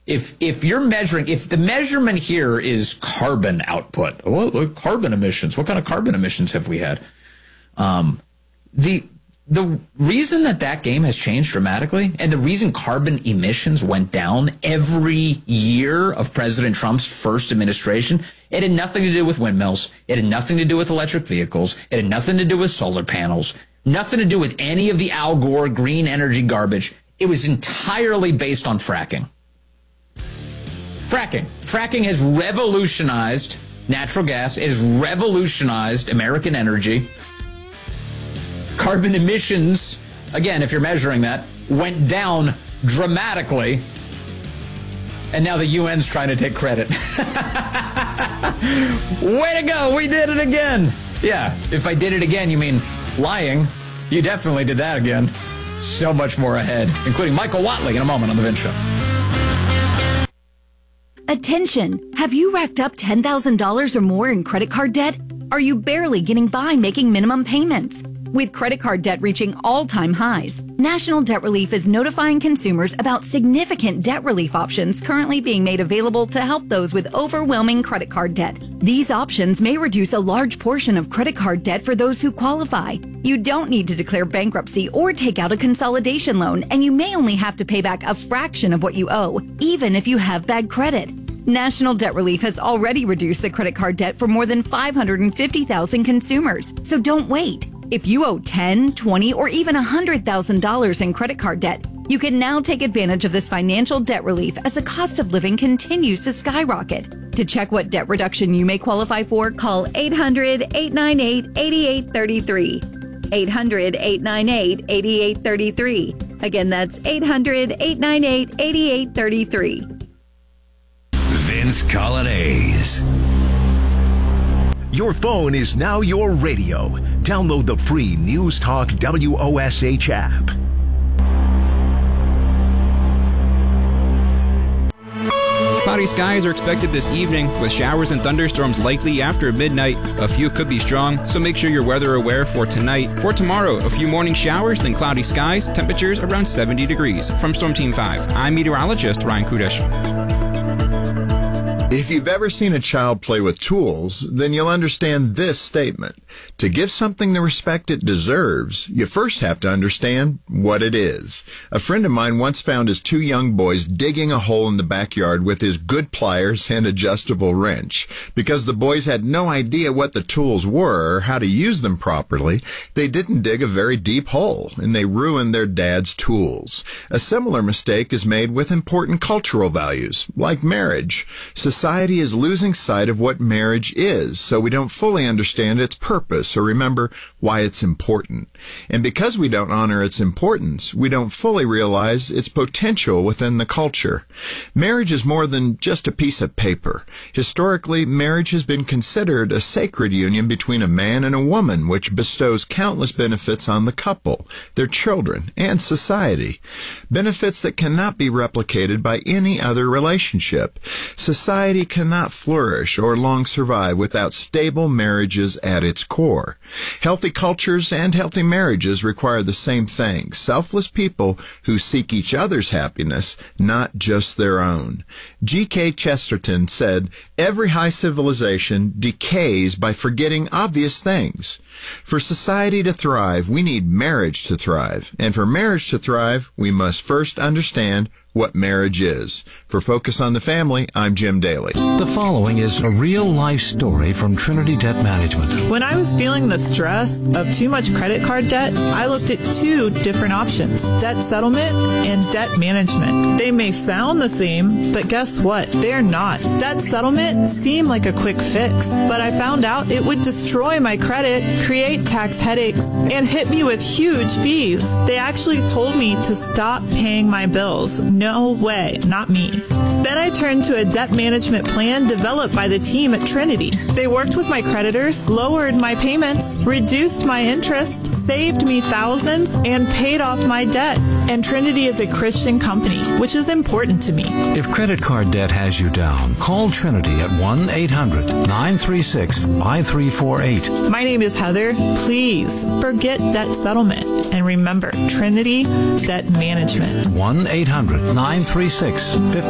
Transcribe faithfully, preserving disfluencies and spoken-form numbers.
If if you're measuring, if the measurement here is carbon output, what, what carbon emissions? What kind of carbon emissions have we had? Um, the the reason that that game has changed dramatically, and the reason carbon emissions went down every year of President Trump's first administration, it had nothing to do with windmills. It had nothing to do with electric vehicles. It had nothing to do with solar panels. Nothing to do with any of the Al Gore green energy garbage. It was entirely based on fracking. Fracking. Fracking has revolutionized natural gas. It has revolutionized American energy. Carbon emissions, again, if you're measuring that, went down dramatically. And now the U N's trying to take credit. Way to go. We did it again. Yeah, if I did it again, you mean lying. You definitely did that again. So much more ahead, including Michael Watley in a moment on The Vince Show. Attention! Have you racked up ten thousand dollars or more in credit card debt? Are you barely getting by making minimum payments? With credit card debt reaching all-time highs, National Debt Relief is notifying consumers about significant debt relief options currently being made available to help those with overwhelming credit card debt. These options may reduce a large portion of credit card debt for those who qualify. You don't need to declare bankruptcy or take out a consolidation loan, and you may only have to pay back a fraction of what you owe, even if you have bad credit. National Debt Relief has already reduced the credit card debt for more than five hundred fifty thousand consumers, so don't wait. If you owe ten thousand dollars, twenty thousand dollars, or even one hundred thousand dollars in credit card debt, you can now take advantage of this financial debt relief as the cost of living continues to skyrocket. To check what debt reduction you may qualify for, call eight hundred, eight nine eight, eight eight three three. eight hundred, eight nine eight, eight eight three three. Again, that's eight hundred, eight nine eight, eight eight three three. Vince Colonnese. Your phone is now your radio. Download the free News Talk W O S H app. Cloudy skies are expected this evening, with showers and thunderstorms likely after midnight. A few could be strong, so make sure you're weather aware for tonight. For tomorrow, a few morning showers, then cloudy skies, temperatures around seventy degrees. From Storm Team five, I'm meteorologist Ryan Kudish. If you've ever seen a child play with tools, then you'll understand this statement. To give something the respect it deserves, you first have to understand what it is. A friend of mine once found his two young boys digging a hole in the backyard with his good pliers and adjustable wrench. Because the boys had no idea what the tools were or how to use them properly, they didn't dig a very deep hole, and they ruined their dad's tools. A similar mistake is made with important cultural values, like marriage. Society is losing sight of what marriage is, so we don't fully understand its purpose or remember why it's important. And because we don't honor its importance, we don't fully realize its potential within the culture. Marriage is more than just a piece of paper. Historically, marriage has been considered a sacred union between a man and a woman, which bestows countless benefits on the couple, their children, and society. Benefits that cannot be replicated by any other relationship. Society cannot flourish or long survive without stable marriages at its core. Healthy cultures and healthy marriages require the same thing: selfless people who seek each other's happiness, not just their own. G K Chesterton said, "Every high civilization decays by forgetting obvious things." For society to thrive, we need marriage to thrive. And for marriage to thrive, we must first understand what marriage is. For Focus on the Family, I'm Jim Daly. The following is a real-life story from Trinity Debt Management. When I was feeling the stress of too much credit card debt, I looked at two different options: debt settlement and debt management. They may sound the same, but guess what? They're not. Debt settlement seemed like a quick fix, but I found out it would destroy my credit, create tax headaches, and hit me with huge fees. They actually told me to stop paying my bills. No way, not me. Then I turned to a debt management plan developed by the team at Trinity. They worked with my creditors, lowered my payments, reduced my interest, saved me thousands, and paid off my debt. And Trinity is a Christian company, which is important to me. If credit card debt has you down, call Trinity at one eight hundred nine three six five three four eight. My name is Heather. Please forget debt settlement and remember Trinity Debt Management. one eight hundred nine three six five